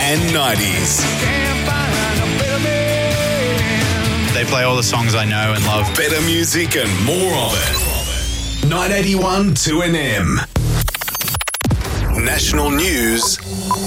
and 90s. They play all the songs I know and love. Better music and more of it. 981 2NM. National news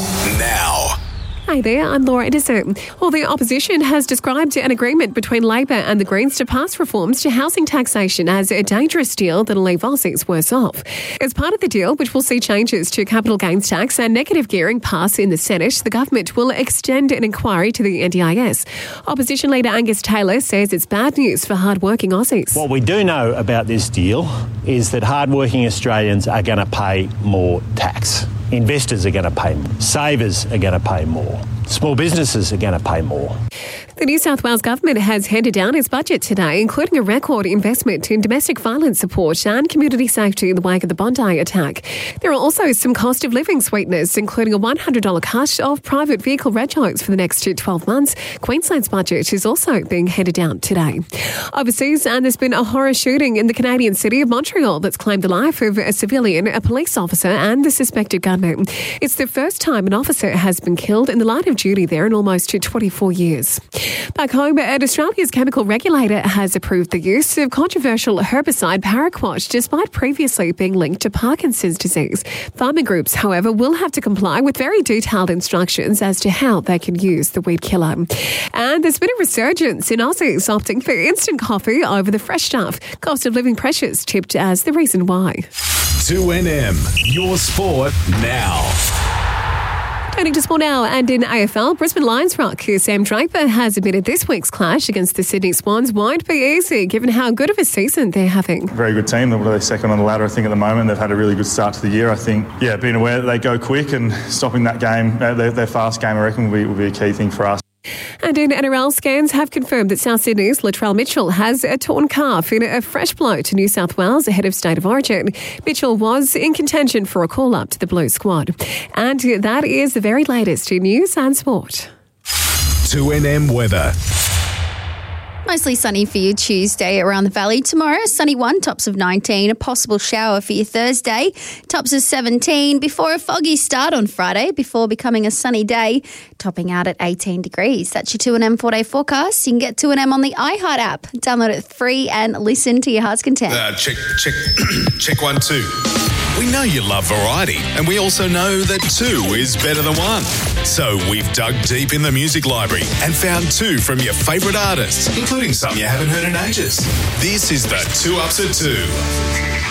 now. Hi there, I'm Laura Edison. Well, the opposition has described an agreement between Labor and the Greens to pass reforms to housing taxation as a dangerous deal that'll leave Aussies worse off. As part of the deal, which will see changes to capital gains tax and negative gearing pass in the Senate, the government will extend an inquiry to the NDIS. Opposition leader Angus Taylor says it's bad news for hard-working Aussies. What we do know about this deal is that hard-working Australians are going to pay more tax. Investors are going to pay more. Savers are going to pay more. Small businesses are going to pay more. The New South Wales government has handed down its budget today, including a record investment in domestic violence support and community safety in the wake of the Bondi attack. There are also some cost of living sweeteners, including a $100 cut of private vehicle regos for the next 12 months. Queensland's budget is also being handed down today. Overseas, and there's been a horror shooting in the Canadian city of Montreal that's claimed the life of a civilian, a police officer and the suspected gunman. It's the first time an officer has been killed in the line of duty there in almost 24 years. Back home, Australia's chemical regulator has approved the use of controversial herbicide paraquat, despite previously being linked to Parkinson's disease. Farming groups, however, will have to comply with very detailed instructions as to how they can use the weed killer. And there's been a resurgence in Aussies opting for instant coffee over the fresh stuff. Cost of living pressures tipped as the reason why. 2NM, your sport now. Turning to sport now, and in AFL, Brisbane Lions rock Sam Draper has admitted this week's clash against the Sydney Swans won't be easy, given how good of a season they're having. Very good team. They're second on the ladder, I think, at the moment. They've had a really good start to the year, I think. Yeah, being aware that they go quick and stopping that game, their fast game, I reckon, will be a key thing for us. And in NRL, scans have confirmed that South Sydney's Latrell Mitchell has a torn calf in a fresh blow to New South Wales ahead of State of Origin. Mitchell was in contention for a call-up to the Blue squad. And that is the very latest in news and sport. 2NM weather. Mostly sunny for you Tuesday around the valley. Tomorrow, sunny one, tops of 19. A possible shower for you Thursday, tops of 17. Before a foggy start on Friday, before becoming a sunny day, topping out at 18 degrees. That's your 2NM 4-day forecast. You can get 2NM on the iHeart app. Download it free and listen to your heart's content. Check 1 2. We know you love variety, and we also know that 2 is better than 1. So we've dug deep in the music library and found 2 from your favourite artists, including some you haven't heard in ages. This is the 2 Ups at 2.